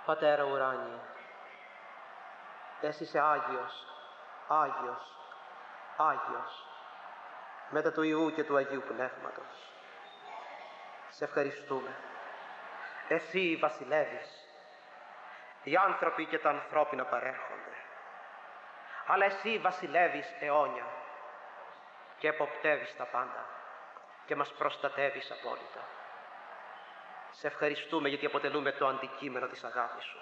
Πατέρα ουράνιε, εσύ είσαι Άγιος, Άγιος, Άγιος, μετά του Ιού και του Αγίου Πνεύματος. Σε ευχαριστούμε. Εσύ βασιλεύεις. Οι άνθρωποι και τα ανθρώπινα παρέρχονται. Αλλά εσύ βασιλεύεις αιώνια και εποπτεύεις τα πάντα και μας προστατεύεις απόλυτα. Σε ευχαριστούμε γιατί αποτελούμε το αντικείμενο της αγάπης σου.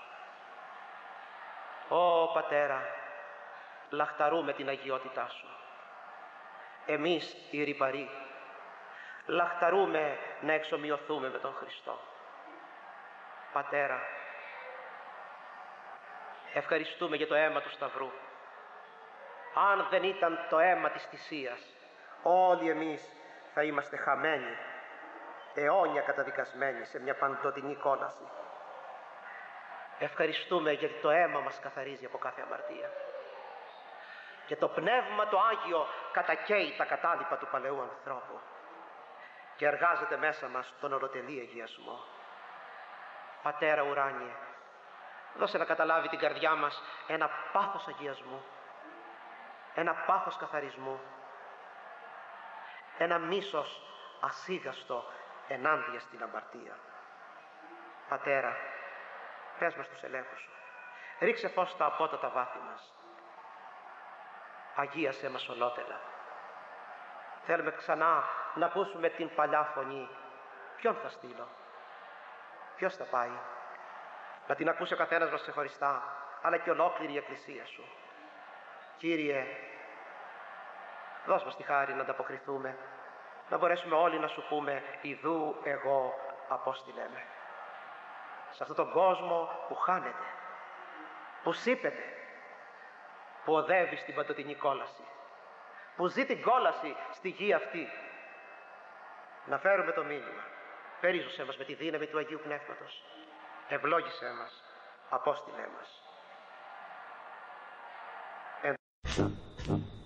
Ω Πατέρα, λαχταρούμε την αγιότητά σου. Εμείς οι ρυπαροί λαχταρούμε να εξομοιωθούμε με τον Χριστό. Πατέρα, ευχαριστούμε για το αίμα του Σταυρού. Αν δεν ήταν το αίμα της θυσίας, όλοι εμείς θα είμαστε χαμένοι, αιώνια καταδικασμένοι σε μια παντοτινή κόλαση. Ευχαριστούμε γιατί το αίμα μας καθαρίζει από κάθε αμαρτία. Και το Πνεύμα το Άγιο κατακαίει τα κατάλοιπα του παλαιού ανθρώπου και εργάζεται μέσα μας τον ολοτελή αγιασμό. Πατέρα ουράνιε, δώσε να καταλάβει την καρδιά μας ένα πάθος αγιασμού, ένα πάθος καθαρισμού, ένα μίσος ασίγαστο ενάντια στην αμαρτία. Πατέρα, πες μας τους ελέγχους σου, ρίξε φως στα απότατα βάθη μας, αγίασέ μας ολότελα. Θέλουμε ξανά να ακούσουμε την παλιά φωνή. Ποιον θα στείλω, ποιος θα πάει? Να την ακούσει ο καθένας μας ξεχωριστά, αλλά και ολόκληρη η Εκκλησία σου. Κύριε, δώσ' μας τη χάρη να ανταποκριθούμε, να μπορέσουμε όλοι να σου πούμε «Ιδού εγώ απόστειλέ με». Σε αυτόν τον κόσμο που χάνεται, που σύπεται, που οδεύει στην παντοτινή κόλαση, που ζει την κόλαση στη γη αυτή, να φέρουμε το μήνυμα. Περίζωσέ μας με τη δύναμη του Αγίου Πνεύματος. Ευλόγησέ μας, απόστειλέ μας.